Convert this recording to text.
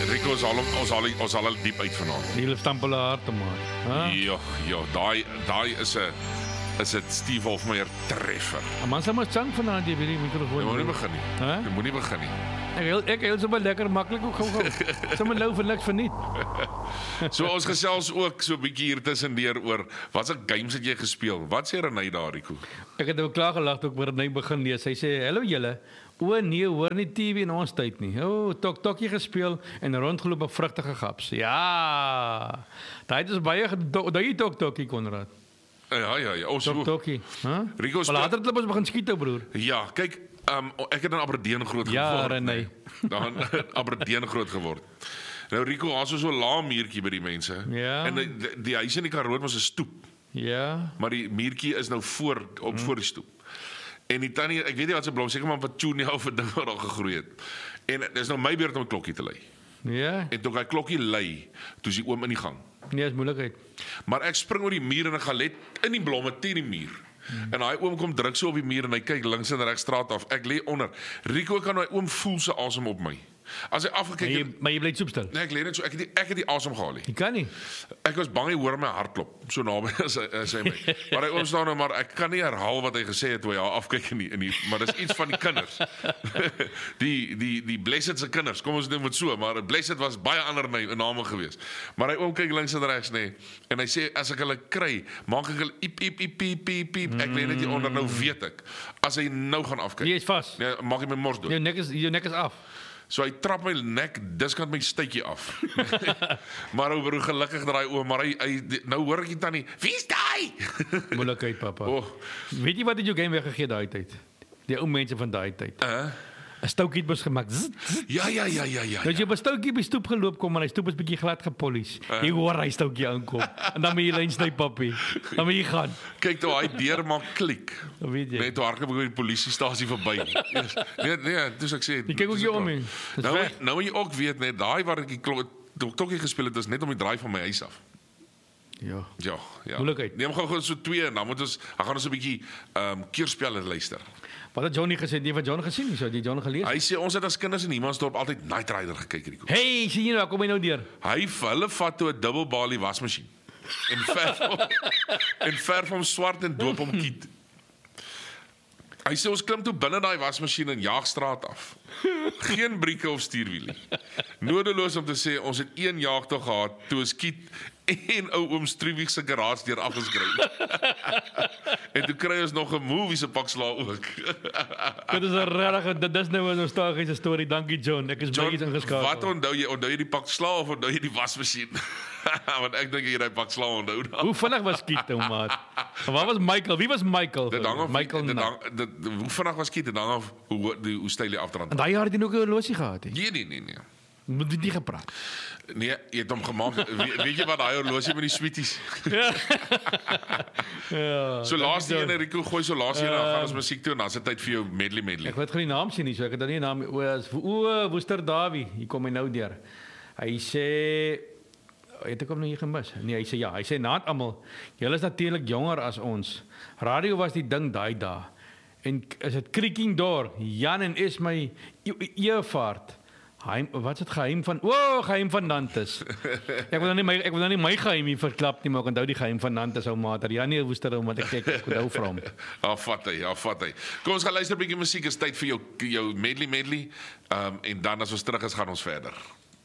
Rico, ons haal al diep uit vanaand. Die hulle stamp hulle harte maar. Ja, daai is 'n Steve Hofmeyer treffer. Man sal maar chang vanaand hier by die mikrofoon. Jy moet nie begin nie. Jy moet nie begin nie. Ek heel so baie lekker maklik ook gou. Sommer nou vir niks verniet. So ons gesels ook so 'n bietjie hier tussendeur oor watse games het jy gespeel? Wat sê Renay daar, Rico? Ek het ook klaar gelag toe ek oor Renay begin lees. Hy sê, "Hallo julle. O nee, hoor nie TV in ons tyd nie. Tokkie gespeel en rondgeloop op vrugtige gaps." Ja. Daai is baie daai tokkie Konrad. Ja. Ons Tokkie, hè? Rico Maar later het hulle begin skiet, broer. Ja, kyk, ek het in Aberdeen groot geword. Ja, Renay. Nee. Dan Aberdeen groot geword. Nou Rico, ons was so 'n lae muurtjie by die mense. Ja. En die huis in die Karoo was 'n stoep. Ja. Maar die muurtjie is nou voor die stoep. En die tannie, ek weet nie wat se blom, seker maar wat tunie of 'n ding wat al gegroei het. En dis nou my beurt om 'n klokkie te lui. Ja. En toe ek klokkie lui, toe is die oom in die gang. Nee, is moeilikheid. Maar ek spring oor die muur en ek gaan let in die blomme teen die muur. En daai oom kom druk so op die muur en hy kyk links en regs straat af. Ek lê onder. Rico kan daai oom voel se asem op my. As hy afgekyk Maar jy bly soepstil. Nee, ek lê net so, ek het die asem gehaal nie. Jy kan nie. Ek was bang hy hoor my hartklop so naby as hy my. Maar hy oom staan nou maar ek kan nie herhaal wat hy gesê het toe hy haar afkyk nie, maar dis iets van die kinders. die Blessed se kinders. Kom ons doen dit so, maar Blessed was baie ander name gewees. Maar hy oom kyk links en regs nê. En hy sê as ek hulle kry, maak ek hulle piep. Ek lê net hier onder, nou weet ek. As hy nou gaan afkyk. Jy is vas. Nee, maak hy my mors dood. Jou nek is af. So hy trap my nek diskant my stuitjie af. Maar hoe gelukkig dat hy oom, maar hy nou hoor ek dit tannie. Wie's daai? Moeilikheid, papa. Oh. Weet jy wat het jou game weggegee daai tyd? Die ou mense van daai tyd. 'n Stoutjie het gemaak. Ja. Nou jy op 'n stoutjie by stoep geloop kom en hy stoep is bietjie glad gepolies. Jy hoor hy stoutjie aankom. En dan moet jy lyn sny papi. Dan moet jy gaan. Kyk toe hy deur maak klik. Weet jy. Net toe hardloop ek by die polisiestasie verby. Nee, dis ek sê. Jy kyk ook jou om nie. Nou moet jy ook weet net daai waar ek die klokkie gespeel het is net om die draai van my huis af. Ja. Moeilikheid. Neem gou so 2 en dan gaan ons 'n bietjie keerspelle luister. Wat het Johnny gesê? Die wat John gesien het, die John gelees. Hy sê ons het as kinders in Humansdorp altyd Knight Rider gekyk, Rico. Hey, sien jy nou kom hy nou deur. Hulle vat toe 'n dubbelbalie wasmasjien en verf hom swart en doop hom kiet. Hy sê ons klim toe binne daai wasmasjien in Jaagstraat af. Geen brieke of stuurwiel nie. Nodeloos om te sê ons het 1 jaagtog gehad toe ons kiet en ou oom Struwig se garage deur afgeskryf. En toe kry ons nog 'n movie se pak slaag ook. Dit is 'n regtig, dit is nou 'n nostalgiese storie. Dankie John. Ek is baie ingeskakel. Wat onthou jy? Onthou jy die pak slaag of onthou jy die wasmasjien? Want ek dink jy daai pak slaag onthou. Hoe vinnig was Kiet ou maat? Waar was Michael? Wie was Michael? Dit hang af. Michael. Hoe vinnig was Kiet? Dit hang af hoe styl jy afdrand. En daai jaar het hy nog 'n horlosie gehad hè. Nee. Moet nie gepraat. Nee, jy het hom gemaak. Weet jy wat daai horlosie met die sweeties? Ja. So laaste een Rico gooi so laaste een dan gaan ons musiek toe en dan is dit tyd vir jou medley. Ek weet geen naam sien nie, so ek het dan nie 'n naam. Woester Dawie, hier kom hy nou deur. Hy sê het ek hom nou hier gemis? Nee, hy sê ja, hy sê naat almal. Julle is natuurlik jonger as ons. Radio was die ding daai dae. En is dit Creaking Door, Jan en Esmy Eevaart. Wat is het geheim van Nantes. Ek wil nou nie my geheim hier verklap nie, maar ek onthou die geheim van Nantes ou maat. Ja nee, Woester ou maat, ek onthou vir hom. Vat hy. Kom ons gaan luister 'n bietjie musiek. Is tyd vir jou medley. En dan as ons terug is, gaan ons verder.